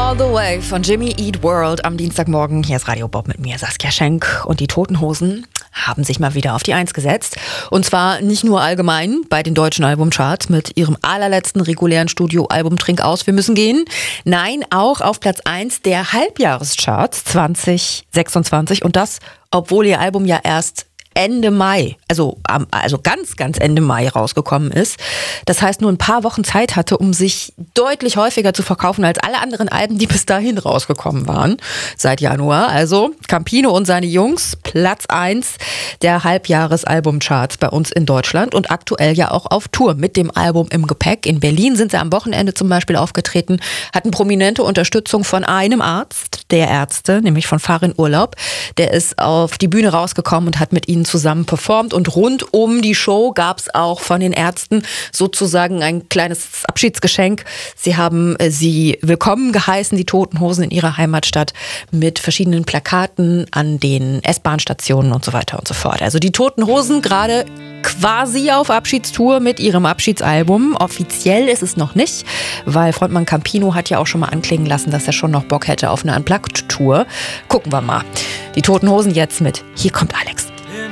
All the Way von Jimmy Eat World am Dienstagmorgen. Hier ist Radio Bob mit mir, Saskia Schenk. Und die Toten Hosen haben sich mal wieder auf die Eins gesetzt. Und zwar nicht nur allgemein bei den deutschen Albumcharts mit ihrem allerletzten regulären Studioalbum Trink aus, wir müssen gehen. Nein, auch auf Platz 1 der Halbjahrescharts 2026. Und das, obwohl ihr Album ja erst Ende Mai, also ganz Ende Mai rausgekommen ist. Das heißt, nur ein paar Wochen Zeit hatte, um sich deutlich häufiger zu verkaufen als alle anderen Alben, die bis dahin rausgekommen waren, seit Januar. Also Campino und seine Jungs, Platz 1 der Halbjahresalbumcharts bei uns in Deutschland und aktuell ja auch auf Tour mit dem Album im Gepäck. In Berlin sind sie am Wochenende zum Beispiel aufgetreten, hatten prominente Unterstützung von einem Arzt, der Ärzte, nämlich von Farin Urlaub. Der ist auf die Bühne rausgekommen und hat mit ihnen zusammen performt und rund um die Show gab es auch von den Ärzten sozusagen ein kleines Abschiedsgeschenk. Sie haben sie willkommen geheißen, die Toten Hosen in ihrer Heimatstadt mit verschiedenen Plakaten an den S-Bahn-Stationen und so weiter und so fort. Also die Toten Hosen gerade quasi auf Abschiedstour mit ihrem Abschiedsalbum. Offiziell ist es noch nicht, weil Frontmann Campino hat ja auch schon mal anklingen lassen, dass er schon noch Bock hätte auf eine Unplugged-Tour. Gucken wir mal. Die Toten Hosen jetzt mit Hier kommt Alex.